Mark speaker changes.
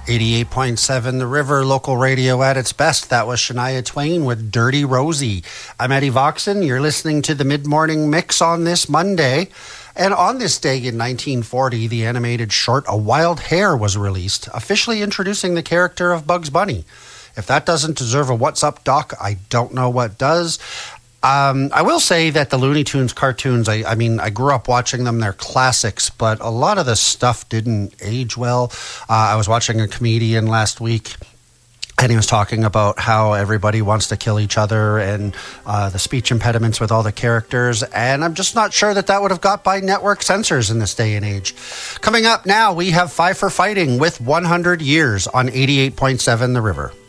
Speaker 1: 88.7 The River, local radio at its best. That was Shania Twain with Dirty Rosie. I'm Eddie Voxon. You're listening to the Mid-Morning Mix on this Monday. And on this day in 1940, the animated short A Wild Hare was released, officially introducing the character of Bugs Bunny. If that doesn't deserve a What's Up, Doc, I don't know what does. I will say that the Looney Tunes cartoons, I mean, I grew up watching them. They're classics, but a lot of the stuff didn't age well. I was watching a comedian last week, and he was talking about how everybody wants to kill each other and the speech impediments with all the characters. And I'm just not sure that would have got by network censors in this day and age. Coming up now, we have Five for Fighting with 100 Years on 88.7 The River.